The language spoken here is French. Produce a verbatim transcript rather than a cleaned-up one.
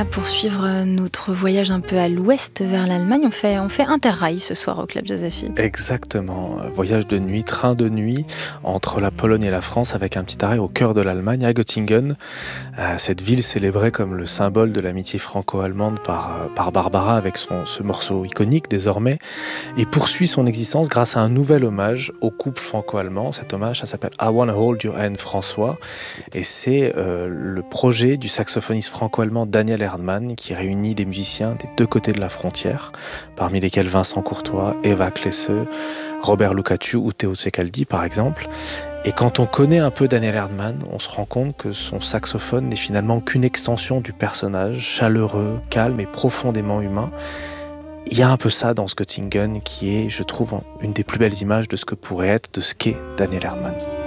là, poursuivre notre voyage un peu à l'ouest vers l'Allemagne. On fait, on fait interrail ce soir au Club Jazz F M. Exactement. Voyage de nuit, train de nuit entre la Pologne et la France avec un petit arrêt au cœur de l'Allemagne, à Göttingen. Euh, cette ville célébrée comme le symbole de l'amitié franco-allemande par, par Barbara avec son, ce morceau iconique désormais, et poursuit son existence grâce à un nouvel hommage au couple franco-allemand. Cet hommage, ça s'appelle I Wanna Hold Your Hand François, et c'est euh, le projet du saxophoniste franco-allemand Daniel Erdmann qui réunit des musiciens des deux côtés de la frontière, parmi lesquels Vincent Courtois, Eva Klesse, Robert Lucaciu ou Théo Ceccaldi par exemple. Et quand on connaît un peu Daniel Erdmann, on se rend compte que son saxophone n'est finalement qu'une extension du personnage, chaleureux, calme et profondément humain. Il y a un peu ça dans ce Göttingen qui est, je trouve, une des plus belles images de ce que pourrait être, de ce qu'est Daniel Erdmann.